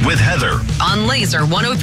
with Heather on Laser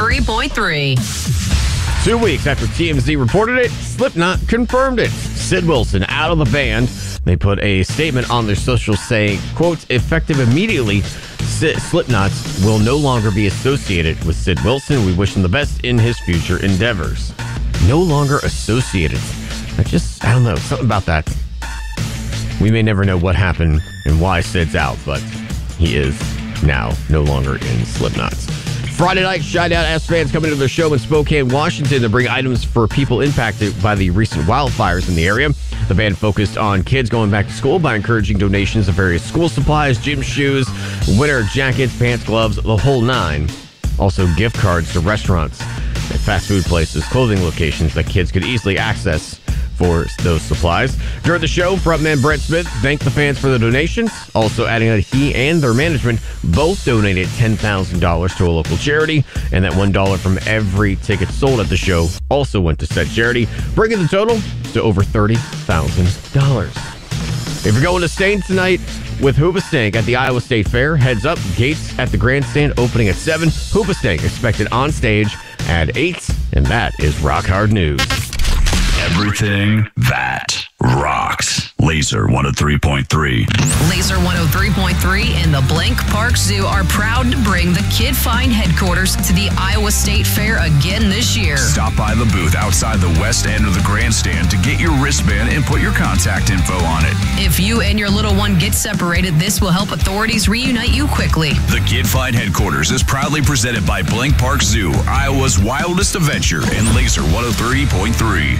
103.3. 2 weeks after TMZ reported it, Slipknot confirmed it. Sid Wilson out of the band. They put a statement on their socials saying, quote, effective immediately, Slipknot will no longer be associated with Sid Wilson. We wish him the best in his future endeavors. No longer associated. I don't know, something about that. We may never know what happened and why Sid's out, but he is now no longer in Slipknot. Friday night, Shinedown asked fans coming to their show in Spokane, Washington to bring items for people impacted by the recent wildfires in the area. The band focused on kids going back to school by encouraging donations of various school supplies, gym shoes, winter jackets, pants, gloves, the whole nine. Also gift cards to restaurants, fast food places, clothing locations that kids could easily access for those supplies. During the show, frontman Brett Smith thanked the fans for the donations, also adding that he and their management both donated $10,000 to a local charity, and that $1 from every ticket sold at the show also went to said charity, bringing the total to over $30,000. If you're going to Stain tonight with Hoobastank at the Iowa State Fair, heads up, gates at the grandstand opening at 7. Hoobastank expected on stage at 8, and that is Rock Hard News. Everything that rocks. Laser 103.3. Laser 103.3 and the Blank Park Zoo are proud to bring the Kid Find headquarters to the Iowa State Fair again this year. Stop by the booth outside the west end of the grandstand to get your wristband and put your contact info on it. If you and your little one get separated, this will help authorities reunite you quickly. The Kid Find headquarters is proudly presented by Blank Park Zoo, Iowa's wildest adventure, and Laser 103.3.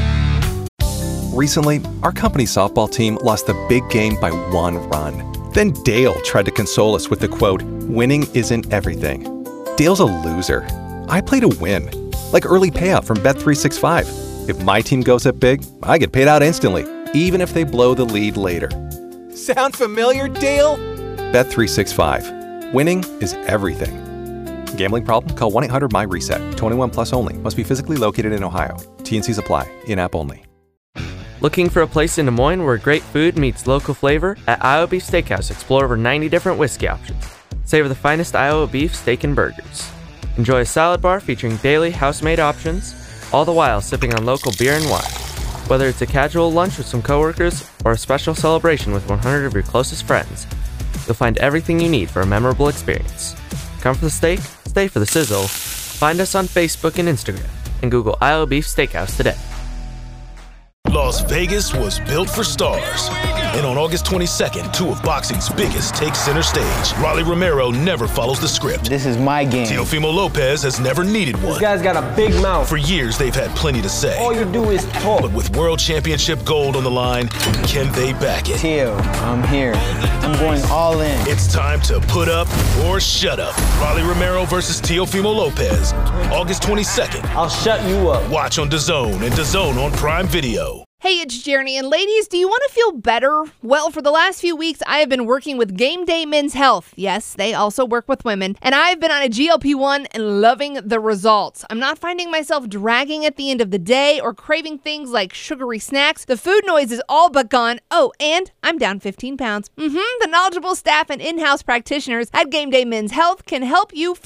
Recently, our company's softball team lost the big game by 1 run. Then Dale tried to console us with the quote, winning isn't everything. Dale's a loser. I play to win. Like early payout from Bet365. If my team goes up big, I get paid out instantly, even if they blow the lead later. Sound familiar, Dale? Bet365. Winning is everything. Gambling problem? Call 1-800-MY-RESET. 21 plus only. Must be physically located in Ohio. T&Cs apply. In-app only. Looking for a place in Des Moines where great food meets local flavor? At Iowa Beef Steakhouse, explore over 90 different whiskey options. Savor the finest Iowa beef, steak, and burgers. Enjoy a salad bar featuring daily house-made options, all the while sipping on local beer and wine. Whether it's a casual lunch with some coworkers or a special celebration with 100 of your closest friends, you'll find everything you need for a memorable experience. Come for the steak, stay for the sizzle. Find us on Facebook and Instagram, and Google Iowa Beef Steakhouse today. Las Vegas was built for stars. And on August 22nd, 2 of boxing's biggest take center stage. Rolly Romero never follows the script. This is my game. Teofimo Lopez has never needed one. This guy's got a big mouth. For years, they've had plenty to say. All you do is talk. But with World Championship gold on the line, can they back it? Teo, I'm here. I'm going all in. It's time to put up or shut up. Rolly Romero versus Teofimo Lopez. August 22nd. I'll shut you up. Watch on DAZN and DAZN on Prime Video. Hey, it's Jeremy, and ladies, do you want to feel better? Well, for the last few weeks, I have been working with Game Day Men's Health. Yes, they also work with women, and I've been on a GLP-1 and loving the results. I'm not finding myself dragging at the end of the day or craving things like sugary snacks. The food noise is all but gone. Oh, and I'm down 15 pounds. The knowledgeable staff and in-house practitioners at Game Day Men's Health can help you